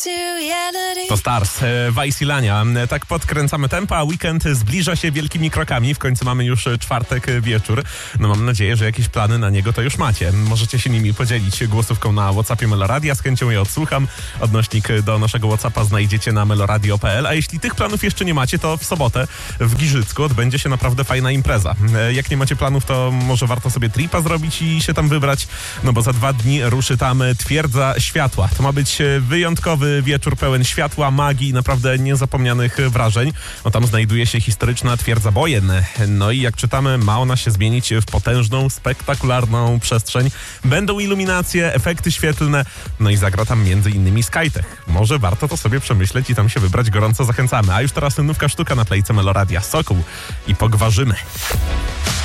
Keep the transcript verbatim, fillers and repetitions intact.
To Stars, Wajsilania. Tak podkręcamy tempo, a weekend zbliża się wielkimi krokami. W końcu mamy już czwartek wieczór. No mam nadzieję, że jakieś plany na niego to już macie. Możecie się nimi podzielić głosówką na WhatsAppie Meloradia. Z chęcią je odsłucham. Odnośnik do naszego WhatsAppa znajdziecie na meloradio kropka p l. A jeśli tych planów jeszcze nie macie, to w sobotę w Giżycku odbędzie się naprawdę fajna impreza. Jak nie macie planów, to może warto sobie tripa zrobić i się tam wybrać. No bo za dwa dni ruszy tam Twierdza Światła. To ma być wyjątkowy wieczór pełen światła, magii i naprawdę niezapomnianych wrażeń. No tam znajduje się historyczna Twierdza Bojen. No i jak czytamy, ma ona się zmienić w potężną, spektakularną przestrzeń. Będą iluminacje, efekty świetlne, no i zagra tam między innymi Skytech. Może warto to sobie przemyśleć i tam się wybrać, gorąco zachęcamy. A już teraz nówka sztuka na plejce Meloradia. Sokół i Pogwarzymy.